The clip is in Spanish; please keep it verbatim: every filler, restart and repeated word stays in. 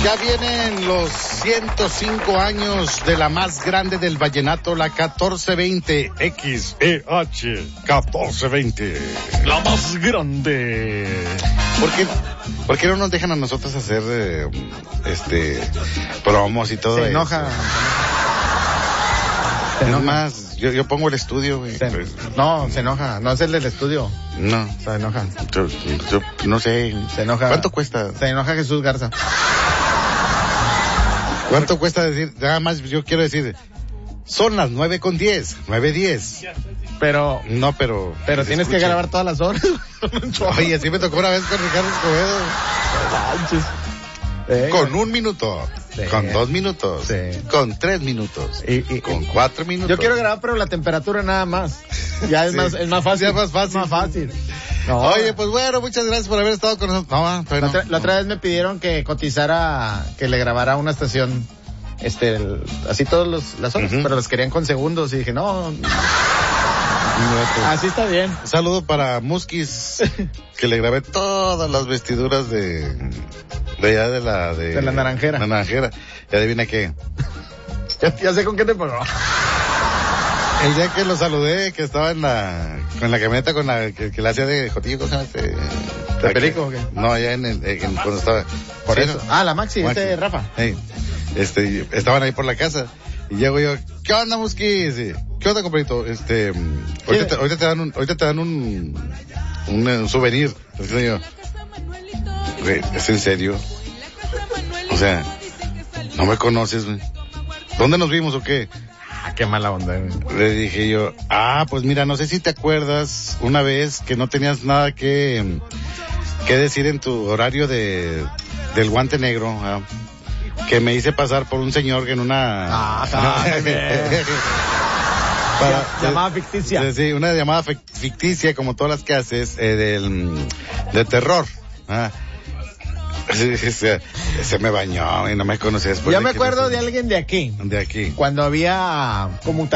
Ya vienen los ciento cinco años de la más grande del vallenato, la catorce veinte, X E H catorce veinte. La más grande. ¿Por qué, ¿Por qué no nos dejan a nosotros hacer eh, este promos y todo Se eso? enoja. Se enoja. Es más, yo, yo pongo el estudio, güey. Se, no, se enoja. No es el del estudio. No. Se enoja. Yo, yo no sé. Se enoja. ¿Cuánto cuesta? Se enoja Jesús Garza. ¿Cuánto cuesta decir? Nada más yo quiero decir, son las nueve con diez, nueve diez. Pero... No, pero... Pero que tienes que grabar todas las horas. Oye, así me tocó una vez con Ricardo Escobedo. Eh, con un minuto, sí. Con dos minutos, Sí. Con tres minutos, y, y, con y, cuatro minutos. Yo quiero grabar, pero la temperatura nada más. Ya es, Sí. más, es más fácil. Ya es más fácil. Más fácil. No. Oye, pues bueno, muchas gracias por haber estado con nosotros. No, la, no, otra, no. la otra vez me pidieron que cotizara, que le grabara una estación, este, el, así todas los, las horas, Uh-huh. pero las querían con segundos y dije, no, No, pues, así está bien. un saludo para Muskis, que le grabé todas las vestiduras de, de allá de la, de, De la naranjera. La naranjera. Y adivina qué. Ya, ya sé con qué te pagó. El día que lo saludé, que estaba en la, con la camioneta con la, que, que la hacía de Jotillo, ¿cómo se llama este? ¿De Perico o qué? No, allá en el, en, cuando estaba. Por Sí, eso. ¿no? Ah, la Maxi, Maxi. este Rafa. Hey, este, estaban ahí por la casa. Y llego yo, ¿qué onda, Muskis? Y, ¿qué onda, compadrito? Este, ahorita te, ahorita te dan un, ahorita te dan un, un, un souvenir. Así yo, güey, ¿es en serio? O sea, no me conoces, güey. ¿Dónde nos vimos o qué? Ah, qué mala onda. Güey. Le dije yo, ah, pues mira, no sé si te acuerdas una vez que no tenías nada que, que decir en tu horario de, del guante negro, ¿ah? Que me hice pasar por un señor que en una... Ah, para, llamada ficticia. Sí, una llamada ficticia, como todas las que haces, eh, del, de terror. ¿Ah? Sí, sí, se, se me bañó y no me conocías. Yo me acuerdo de alguien de aquí. De aquí. Cuando había como